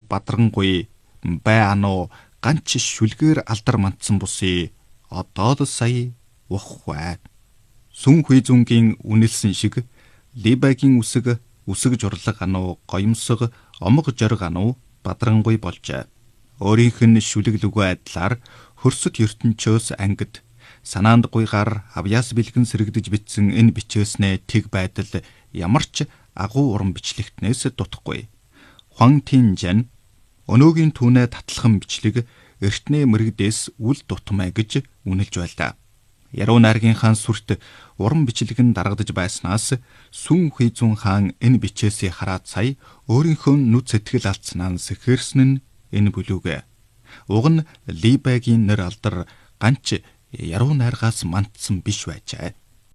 бадрангуй бай ануу ганч шүлгээр алдар мандсан бусыг одоо л сая ухвай. Сүн хуйзунгийн үнэлсэн шиг Либагийн үсэг журлаг ануу гоёмсог омог жориг ануу бадрангуй болжээ. Өөрийнх нь шүлэглүгөө айдлаар хөрсөд ертөнчөөс ангид санаанд гуйгаар авьяас бэлгэн сэрэгдэж битсэн энэ бичээснээ тэг байдал ямар ч агуу уран бичлэгтнээс дутхгүй. Хуан Тинжан өнөөгийн түүнээ татлахын бичлэг эртнээ мэрэгдээс үл дутмаа гэж үнэлж байлаа. Яруу найргийнхаа сүрт уран бичлэг нь дарагдж байснаас Сүн Хуйзун хаан энэ бичээсийг хараад сая өөрийнхөө нүд сэтгэл алдснаа сэхэрсэн нь энэ бүлүүгэ. Уг нь Либагийн нэр алдар ганч яруу найргаас мандсан биш байжээ.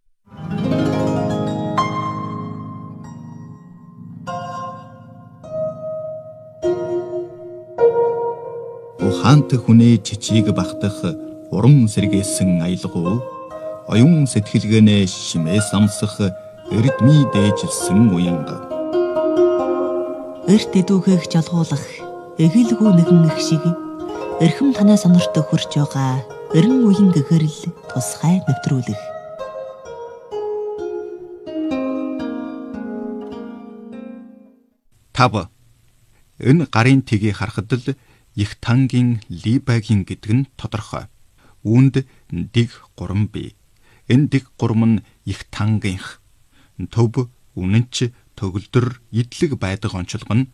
Ухаант хүнээ чичиг багтах уран сэргээсэн аялгуу оюун сэтгэлгээнээ шимээс амсах эрдмий дээжилсэн уянга. Эрт эдүүхийг жалгуулах эгэлгүй нэгэн их шиг эрхэм танай сонорт хөрж байгаа эрен үеийн гэгэрэл тусгай нэвтрүүлэх. Тав. Энэ гарын тгийг харахад л их тангийн Либагийн гэдэг нь тодорхой. Үүнд дэг гурам бий. Энэ дэг гурам нь их тангийнх. Төв, үнэнч, төгөлдөр, идлэг байдаг онцлог нь